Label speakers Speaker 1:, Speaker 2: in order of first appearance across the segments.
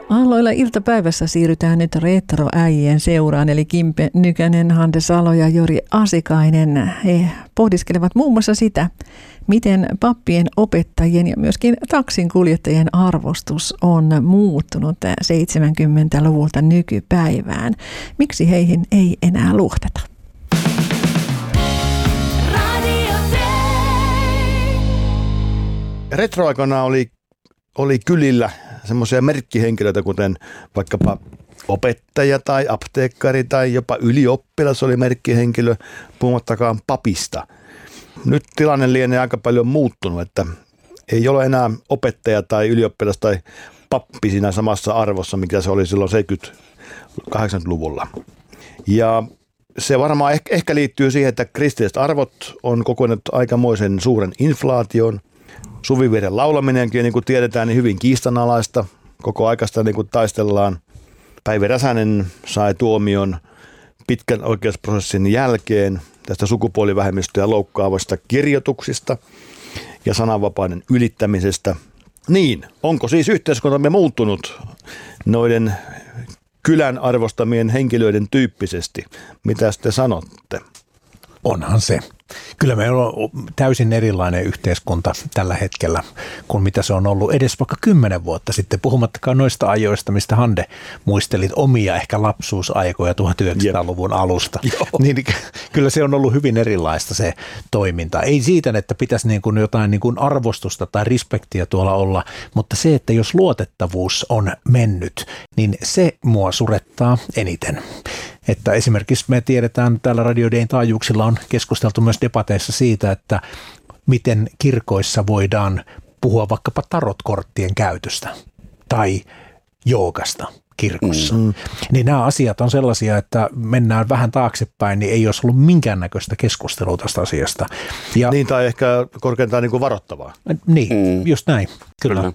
Speaker 1: Aalloilla iltapäivässä siirrytään nyt retroäijien seuraan, eli Kimpe Nykänen, Hande Salo ja Jori Asikainen. He pohdiskelevat muun muassa sitä, miten pappien, opettajien ja myöskin taksinkuljettajien arvostus on muuttunut 70-luvulta nykypäivään. Miksi heihin ei enää luoteta?
Speaker 2: Retroaikana oli kylillä semmoisia merkkihenkilöitä, kuten vaikkapa opettaja tai apteekkari tai jopa ylioppilas oli merkkihenkilö, puhumattakaan papista. Nyt tilanne lienee aika paljon muuttunut, että ei ole enää opettaja tai ylioppilas tai pappi siinä samassa arvossa, mikä se oli silloin 70-80-luvulla. Ja se varmaan ehkä liittyy siihen, että kristilliset arvot on kokonut aikamoisen suuren inflaation. Suvivirren laulaminenkin, niin kuin tiedetään, niin hyvin kiistanalaista. Koko aikasta niin kuin taistellaan. Päivi Räsänen sai tuomion pitkän oikeusprosessin jälkeen tästä sukupuolivähemmistöä loukkaavasta kirjoituksista ja sananvapauden ylittämisestä. Niin, onko siis yhteiskuntamme muuttunut noiden kylän arvostamien henkilöiden tyyppisesti? Mitä te sanotte?
Speaker 3: Onhan se. Kyllä meillä on täysin erilainen yhteiskunta tällä hetkellä kuin mitä se on ollut edes vaikka 10 vuotta sitten, puhumattakaan noista ajoista, mistä Hande muistelit omia ehkä lapsuusaikoja 1900-luvun alusta. Niin, kyllä se on ollut hyvin erilaista se toiminta. Ei siitä, että pitäisi niin kuin jotain niin kuin arvostusta tai respektiä tuolla olla, mutta se, että jos luotettavuus on mennyt, niin se mua surettaa eniten. Että esimerkiksi me tiedetään, täällä Radio Dayn taajuuksilla on keskusteltu myös debateissa siitä, että miten kirkoissa voidaan puhua vaikkapa tarotkorttien käytöstä tai joogasta kirkossa. Niin nämä asiat on sellaisia, että mennään vähän taaksepäin, niin ei olisi ollut minkäännäköistä keskustelua tästä asiasta. Ja,
Speaker 2: niin, tai ehkä korkeintaan niin kuin varoittavaa.
Speaker 3: Niin, just näin. Kyllä.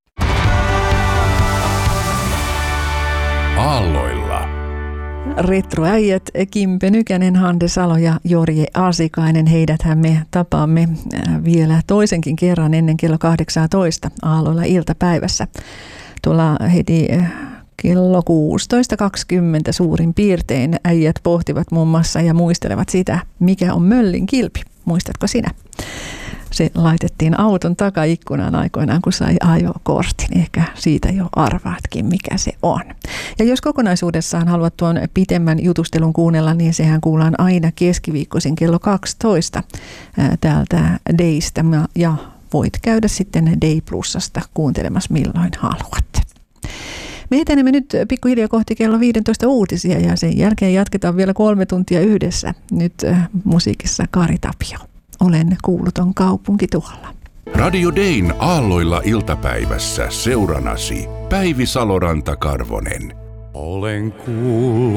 Speaker 4: Aalloilla.
Speaker 1: Retroäijät Kimpe Nykänen, Hande Salo ja Jori Asikainen. Heidäthän me tapaamme vielä toisenkin kerran ennen kello 18 Aalloilla iltapäivässä. Tuolla heti kello 16.20 suurin piirtein äijät pohtivat muun muassa ja muistelevat sitä, mikä on möllin kilpi. Muistatko sinä? Se laitettiin auton takaikkunaan aikoinaan, kun sai ajokortin. Ehkä siitä jo arvaatkin, mikä se on. Ja jos kokonaisuudessaan haluat tuon pitemmän jutustelun kuunnella, niin sehän kuullaan aina keskiviikkoisin kello 12 täältä Daystä. Ja voit käydä sitten Day Plusasta kuuntelemassa milloin haluat. Me etenemme nyt pikkuhiljaa kohti kello 15 uutisia ja sen jälkeen jatketaan vielä 3 tuntia yhdessä. Nyt musiikissa Kari Tapio. Olen kuuluton kaupunki tuolla.
Speaker 4: Radio Dayn Aalloilla iltapäivässä seuranasi Päivi Saloranta-Karvonen. Olen kuullut.